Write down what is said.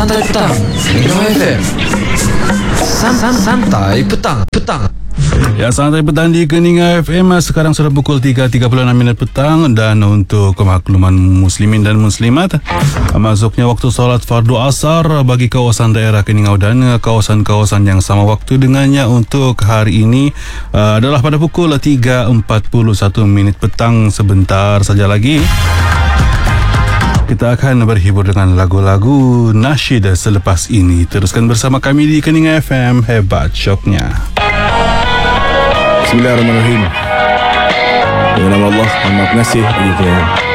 Santai Petang Minum FM. Santai Petang. Ya, santai petang di Keninga FM. Sekarang sudah pukul 3.36 petang. Dan untuk kemakluman muslimin dan muslimat, masuknya waktu solat fardu asar bagi kawasan daerah Keningau dan kawasan-kawasan yang sama waktu dengannya untuk hari ini adalah pada pukul 3.41 petang. Sebentar saja lagi kita akan berhibur dengan lagu-lagu nasyid selepas ini. Teruskan bersama kami di Keninga FM. Hebat syoknya. Bismillahirrahmanirrahim. Dengan nama Allah, Maha Pengasih lagi Penyayang.